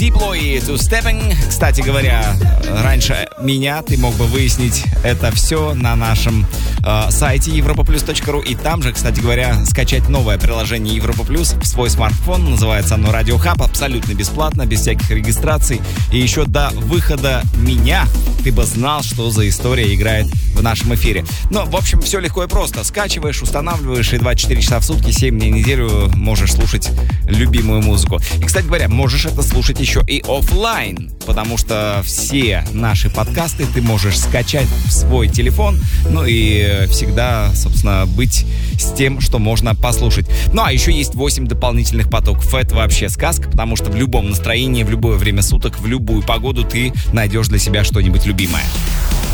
Diplo и Two Stepping. Кстати говоря, раньше меня ты мог бы выяснить это все на нашем сайте europaplus.ru. И там же, кстати говоря, скачать новое приложение Европа Плюс в свой смартфон. Называется оно Radio Hub. Абсолютно бесплатно, без всяких регистраций. И еще до выхода меня ты бы знал, что за история играет в нашем эфире. Ну, в общем, все легко и просто. Скачиваешь, устанавливаешь, и 24 часа в сутки, 7 дней в неделю можешь слушать любимую музыку. И, кстати говоря, можешь это слушать еще и офлайн, потому что все наши подкасты ты можешь скачать в свой телефон, ну и всегда, собственно, быть с тем, что можно послушать. Ну, а еще есть 8 дополнительных потоков. Это вообще сказка, потому что в любом настроении, в любое время суток, в любую погоду ты найдешь для себя что-нибудь любимое.